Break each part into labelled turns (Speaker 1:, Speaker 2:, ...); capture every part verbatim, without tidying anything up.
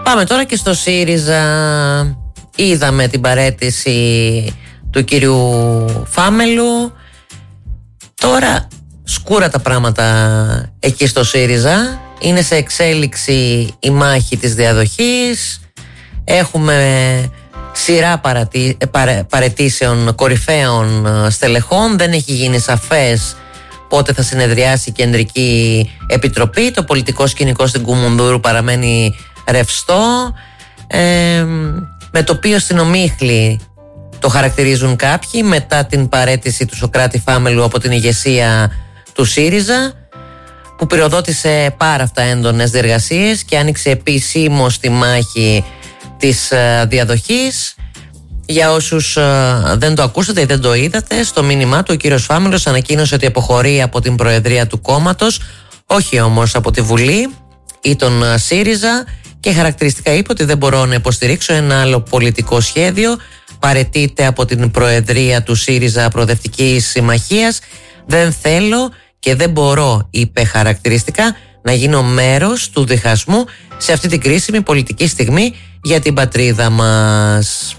Speaker 1: Πάμε τώρα και στο ΣΥΡΙΖΑ. Είδαμε την παραίτηση του κυρίου Φάμελου. Τώρα σκούρα τα πράγματα εκεί στο ΣΥΡΙΖΑ. Είναι σε εξέλιξη η μάχη της διαδοχής. Έχουμε σειρά παρατη... παρε... παραιτήσεων κορυφαίων στελεχών. Δεν έχει γίνει σαφές πότε θα συνεδριάσει η Κεντρική Επιτροπή. Το πολιτικό σκηνικό στην Κουμουνδούρου παραμένει ρευστό, ε, με το οποίο στην ομίχλη το χαρακτηρίζουν κάποιοι μετά την παραίτηση του Σωκράτη Φάμελου από την ηγεσία του ΣΥΡΙΖΑ, που πυροδότησε πάρα αυτά έντονες διεργασίες και άνοιξε επισήμως τη μάχη της ε, διαδοχής. Για όσους ε, δεν το ακούσατε ή δεν το είδατε, στο μήνυμά του ο κύριος Φάμελος ανακοίνωσε ότι αποχωρεί από την προεδρία του κόμματος, όχι όμως από τη Βουλή ή τον ε, ΣΥΡΙΖΑ, και χαρακτηριστικά είπε ότι δεν μπορώ να υποστηρίξω ένα άλλο πολιτικό σχέδιο. Παραιτείται από την προεδρία του ΣΥΡΙΖΑ Προοδευτικής Συμμαχίας. Δεν θέλω και δεν μπορώ, είπε χαρακτηριστικά, να γίνω μέρος του διχασμού σε αυτή την κρίσιμη πολιτική στιγμή για την πατρίδα μας.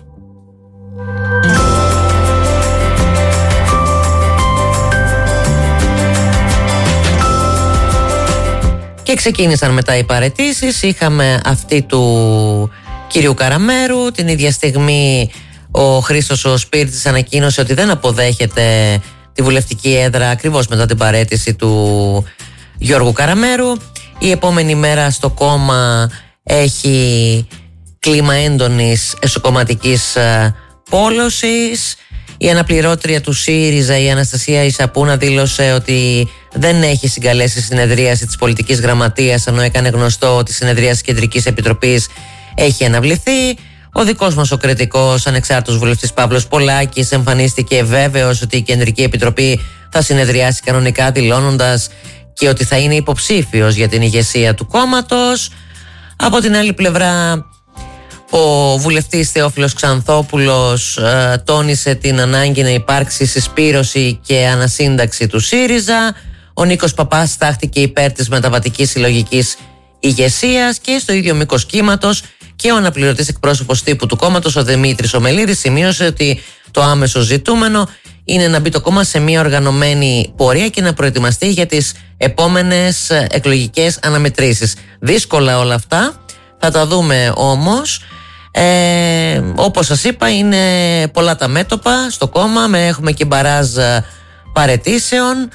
Speaker 1: Και ξεκίνησαν μετά οι παραιτήσεις. Είχαμε αυτή του κυρίου Καραμέρου. Την ίδια στιγμή ο Χρήστος ο Σπίρτης ανακοίνωσε ότι δεν αποδέχεται τη βουλευτική έδρα ακριβώς μετά την παραίτηση του Γιώργου Καραμέρου. Η επόμενη μέρα στο κόμμα έχει κλίμα έντονης εσωκομματικής πόλωσης. Η αναπληρώτρια του ΣΥΡΙΖΑ, η Αναστασία Ισαπούνα, δήλωσε ότι δεν έχει συγκαλέσει συνεδρίαση της πολιτικής γραμματείας, ενώ έκανε γνωστό ότι η συνεδρίαση της Κεντρικής Επιτροπής έχει αναβληθεί. Ο δικός μας ο κριτικός ανεξάρτητος βουλευτής Παύλος Πολάκης εμφανίστηκε βέβαιος ότι η Κεντρική Επιτροπή θα συνεδριάσει κανονικά, δηλώνοντας και ότι θα είναι υποψήφιος για την ηγεσία του κόμματος. Από την άλλη πλευρά, ο βουλευτής Θεόφιλος Ξανθόπουλος ε, τόνισε την ανάγκη να υπάρξει συσπήρωση και ανασύνταξη του ΣΥΡΙΖΑ. Ο Νίκος Παπάς στάχτηκε υπέρ της μεταβατικής συλλογικής ηγεσίας, και στο ίδιο μήκος κύματος και ο αναπληρωτής εκπρόσωπος τύπου του κόμματος, ο Δημήτρης Ομελίδης, σημείωσε ότι το άμεσο ζητούμενο είναι να μπει το κόμμα σε μια οργανωμένη πορεία και να προετοιμαστεί για τις επόμενες εκλογικές αναμετρήσεις. Δύσκολα όλα αυτά, θα τα δούμε όμως. Ε, όπως σας είπα, είναι πολλά τα μέτωπα στο κόμμα, με, έχουμε και μπαράζ παραιτήσεων.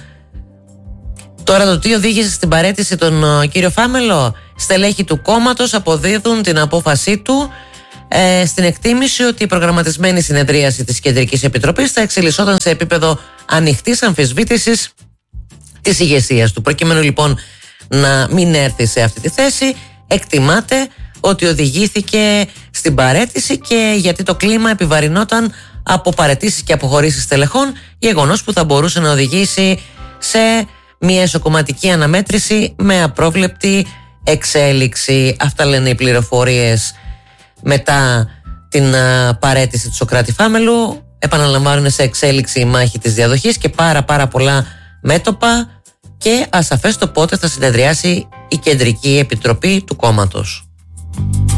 Speaker 1: Τώρα το τι οδήγησε στην παραίτηση τον κύριο Φάμελο? Στελέχη του κόμματος αποδίδουν την απόφασή του ε, στην εκτίμηση ότι η προγραμματισμένη συνεδρίαση της Κεντρικής Επιτροπής θα εξελισσόταν σε επίπεδο ανοιχτής αμφισβήτησης της ηγεσίας του. Προκειμένου λοιπόν να μην έρθει σε αυτή τη θέση, εκτιμάται ότι οδηγήθηκε στην παραίτηση, και γιατί το κλίμα επιβαρυνόταν από παραιτήσεις και αποχωρήσεις στελεχών, γεγονός που θα μπορούσε να οδηγήσει σε μια εσωκομματική αναμέτρηση με απρόβλεπτη εξέλιξη. Αυτά λένε οι πληροφορίες μετά την uh, παραίτηση του Σωκράτη Φάμελου. Επαναλαμβάνουν, σε εξέλιξη η μάχη της διαδοχής και πάρα πάρα πολλά μέτωπα, και ασαφές το πότε θα συνεδριάσει η Κεντρική Επιτροπή του κόμματος.